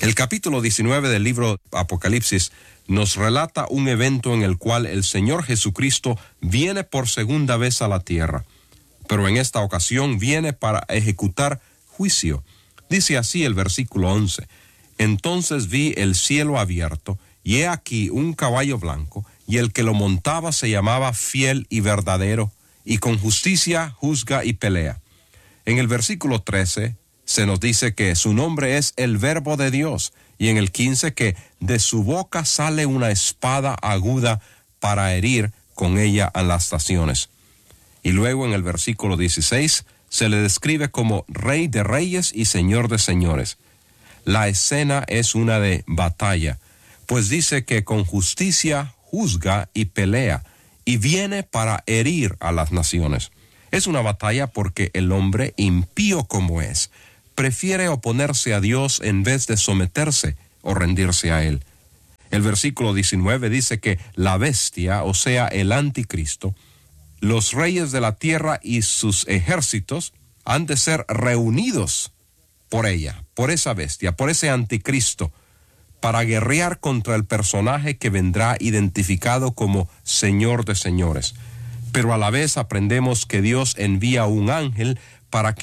El capítulo 19 del libro Apocalipsis nos relata un evento en el cual el Señor Jesucristo viene por segunda vez a la tierra, pero en esta ocasión viene para ejecutar juicio. Dice así el versículo 11: Entonces vi el cielo abierto, y he aquí un caballo blanco, y el que lo montaba se llamaba Fiel y Verdadero, y con justicia juzga y pelea. En el versículo 13 se nos dice que su nombre es el Verbo de Dios, y en el 15 que de su boca sale una espada aguda para herir con ella a las naciones. Y luego en el versículo 16 se le describe como Rey de Reyes y Señor de Señores. La escena es una de batalla, pues dice que con justicia juzga y pelea, y viene para herir a las naciones. Es una batalla porque el hombre, impío como es, prefiere oponerse a Dios en vez de someterse o rendirse a Él. El versículo 19 dice que la bestia, o sea, el anticristo, los reyes de la tierra y sus ejércitos han de ser reunidos por ella, por esa bestia, por ese anticristo, para guerrear contra el personaje que vendrá identificado como Señor de Señores. Pero a la vez aprendemos que Dios envía un ángel para que